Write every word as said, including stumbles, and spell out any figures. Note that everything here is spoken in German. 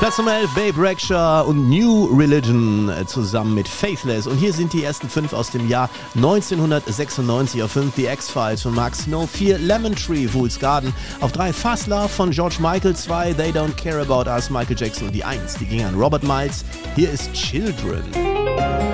Platz Nummer elf, Babe Rexha und New Religion zusammen mit Faithless. Und hier sind die ersten fünf aus dem Jahr neunzehnhundertsechsundneunzig. Auf fünf The X-Files von Mark Snow, vier Lemon Tree, Fool's Garden. Auf drei Fast Love von George Michael, zwei They Don't Care About Us, Michael Jackson. Und die eins, die ging an Robert Miles. Hier ist Children.